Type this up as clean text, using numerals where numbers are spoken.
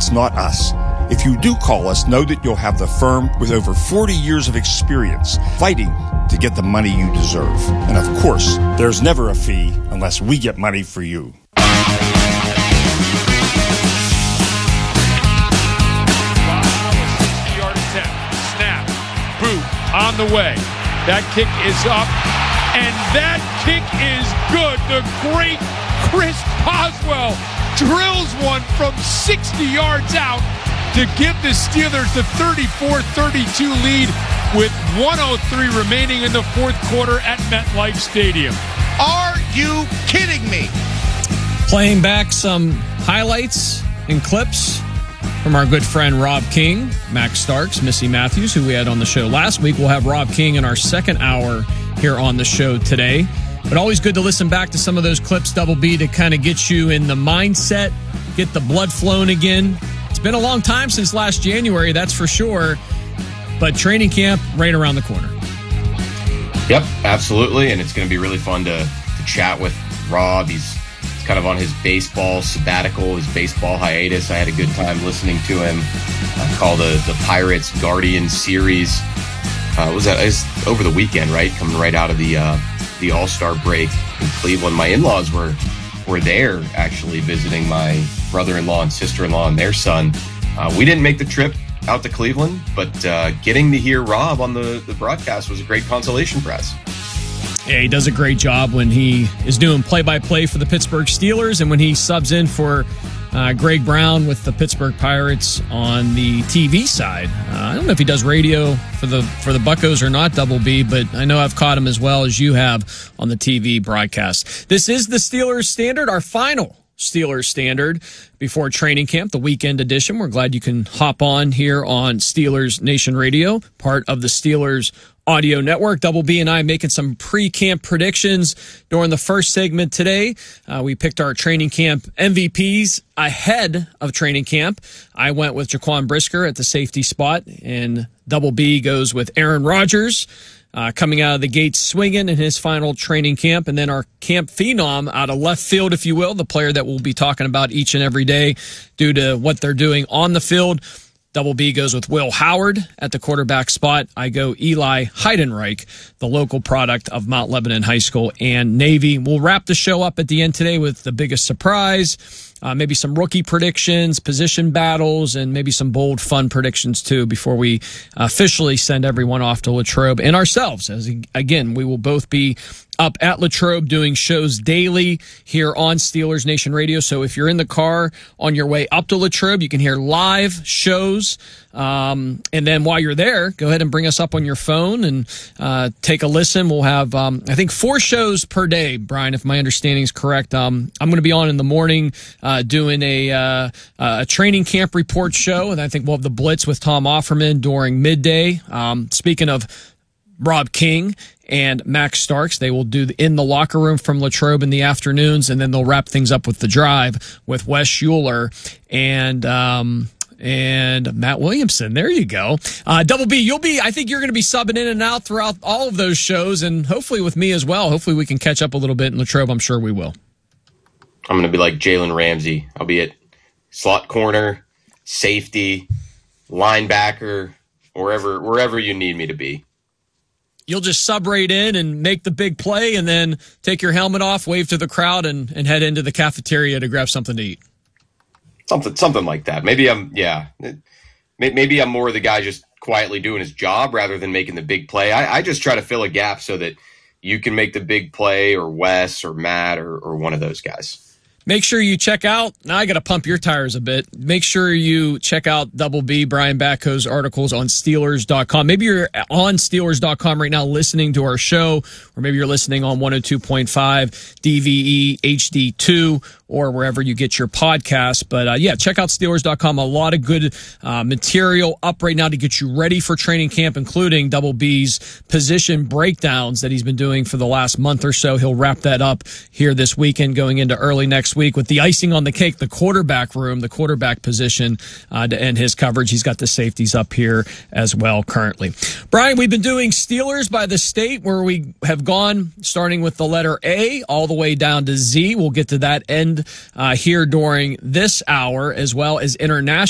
it's not us. If you do call us, know that you'll have the firm with over 40 years of experience fighting to get the money you deserve. And of course, there's never a fee unless we get money for you. On the way. That kick is up, and that kick is good. The great Chris Boswell drills one from 60 yards out to give the Steelers the 34-32 lead with 1:03 remaining in the fourth quarter at MetLife Stadium. Are you kidding me? Playing back some highlights and clips from our good friend Rob King, Max Starks, Missy Matthews, who we had on the show last week. We'll have Rob King in our second hour here on the show today. But always good to listen back to some of those clips, Double B, to kind of get you in the mindset, get the blood flowing again. It's been a long time since last January, that's for sure. But training camp right around the corner. Yep, absolutely. And it's going to be really fun to chat with Rob. He's kind of on his baseball sabbatical, his baseball hiatus. I had a good time listening to him call the Pirates Guardian series. It was over the weekend, right? Coming right out of the All-Star break in Cleveland. My in-laws were there actually visiting my brother-in-law and sister-in-law and their son. We didn't make the trip out to Cleveland, but getting to hear Rob on the broadcast was a great consolation prize. Yeah, he does a great job when he is doing play-by-play for the Pittsburgh Steelers and when he subs in for Greg Brown with the Pittsburgh Pirates on the TV side. I don't know if he does radio for the Buccos or not, Double B, but I know I've caught him as well as you have on the TV broadcast. This is the Steelers Standard, our final Steelers Standard before training camp, the weekend edition. We're glad you can hop on here on Steelers Nation Radio, part of the Steelers Audio Network. Double B and I making some pre-camp predictions during the first segment today. We picked our training camp MVPs ahead of training camp. I went with Jaquan Brisker at the safety spot, and Double B goes with Aaron Rodgers coming out of the gates swinging in his final training camp. And then our camp phenom out of left field, if you will, the player that we'll be talking about each and every day due to what they're doing on the field. Double B goes with Will Howard at the quarterback spot. I go Eli Heidenreich, the local product of Mount Lebanon High School and Navy. We'll wrap the show up at the end today with the biggest surprise, maybe some rookie predictions, position battles, and maybe some bold, fun predictions too before we officially send everyone off to Latrobe and ourselves. As again, we will both be up at Latrobe doing shows daily here on Steelers Nation Radio. So if you're in the car on your way up to Latrobe, you can hear live shows. And then while you're there, go ahead and bring us up on your phone and take a listen. We'll have, I think, 4 shows per day, Brian, if my understanding is correct. I'm going to be on in the morning doing a training camp report show, and I think we'll have the Blitz with Tom Offerman during midday. Speaking of Rob King and Max Starks, they will do In the Locker Room from Latrobe in the afternoons, and then they'll wrap things up with The Drive with Wes Schuler and Matt Williamson. There you go. Double B, I think you're going to be subbing in and out throughout all of those shows, and hopefully with me as well. Hopefully we can catch up a little bit in Latrobe. I'm sure we will. I'm going to be like Jalen Ramsey. I'll be at slot corner, safety, linebacker, wherever you need me to be. You'll just sub right in and make the big play and then take your helmet off, wave to the crowd, and head into the cafeteria to grab something to eat. Something like that. Maybe I'm more the guy just quietly doing his job rather than making the big play. I just try to fill a gap so that you can make the big play, or Wes or Matt or one of those guys. Make sure you check out, now I got to pump your tires a bit. Make sure you check out Double B, Brian Batko's articles on Steelers.com. Maybe you're on Steelers.com right now listening to our show, or maybe you're listening on 102.5 DVE HD2 or wherever you get your podcasts. But check out Steelers.com. A lot of good material up right now to get you ready for training camp, including Double B's position breakdowns that he's been doing for the last month or so. He'll wrap that up here this weekend going into early next week with the icing on the cake, the quarterback room, the quarterback position to end his coverage. He's got the safeties up here as well currently. Brian, we've been doing Steelers by the state, where we have gone starting with the letter A all the way down to Z. We'll get to that end here during this hour, as well as international